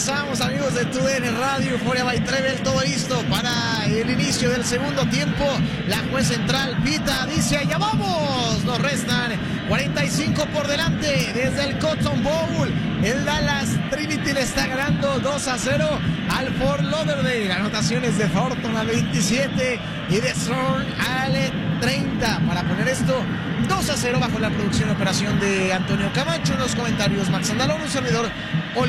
Regresamos, amigos de TUDN Radio, Euphoria by Trevel, todo listo para el inicio del segundo tiempo. La juez central pita, dice, allá vamos. Nos restan 45 por delante desde el Cotton Bowl. El Dallas Trinity le está ganando 2-0 al Fort Lauderdale. Anotaciones de Thornton al 27 y de Zorn al 30 para poner esto 2-0 bajo la producción y operación de Antonio Camacho. En los comentarios, Max Andalón, un servidor